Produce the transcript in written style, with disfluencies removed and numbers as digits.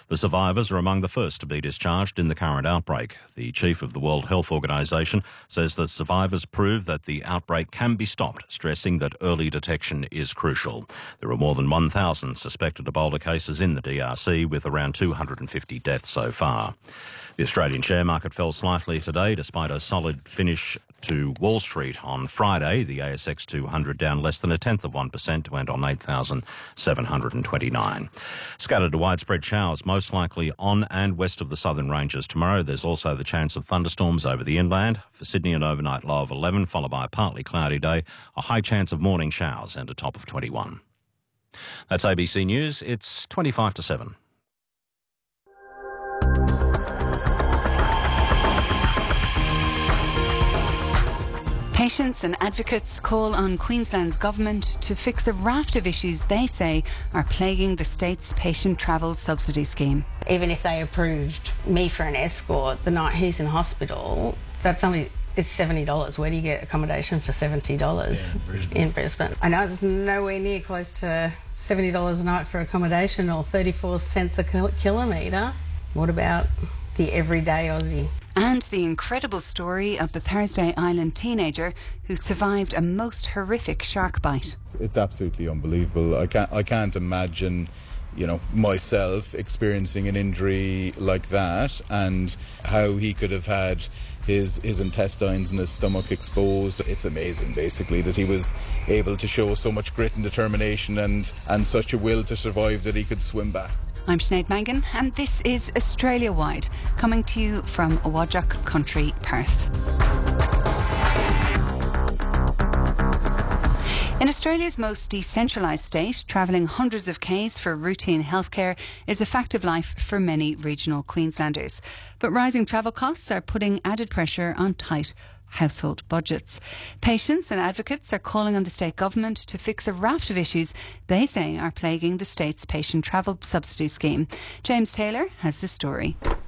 The survivors are among the first to be discharged in the current outbreak. The chief of the World Health Organization says that survivors prove that the outbreak can be stopped, stressing that early detection is crucial. There are more than 1,000 suspected Ebola cases in the DRC, with around 250 deaths so far. The Australian share market fell slightly today despite a solid finish to Wall Street on Friday. The ASX 200 down less than 0.1% to end on 8,729. Scattered to widespread showers, most likely on and west of the southern ranges tomorrow. There's also the chance of thunderstorms over the inland. For Sydney, an overnight low of 11, followed by a partly cloudy day, a high chance of morning showers and a top of 21. That's ABC News. It's 25 to 7. Patients and advocates call on Queensland's government to fix a raft of issues they say are plaguing the state's patient travel subsidy scheme. Even if they approved me for an escort the night he's in hospital, it's $70. Where do you get accommodation for $70 in Brisbane? I know it's nowhere near close to $70 a night for accommodation or 34 cents a kilometre. What about the everyday Aussie? And the incredible story of the Thursday Island teenager who survived a most horrific shark bite. It's absolutely unbelievable. I can't imagine, myself experiencing an injury like that, and how he could have had his intestines and his stomach exposed. It's amazing, basically, that he was able to show so much grit and determination and such a will to survive that he could swim back. I'm Sinead Mangan, and this is Australia Wide, coming to you from Whadjuk Country, Perth. In Australia's most decentralised state, travelling hundreds of k's for routine healthcare is a fact of life for many regional Queenslanders. But rising travel costs are putting added pressure on tight household budgets. Patients and advocates are calling on the state government to fix a raft of issues they say are plaguing the state's patient travel subsidy scheme. James Taylor has the story.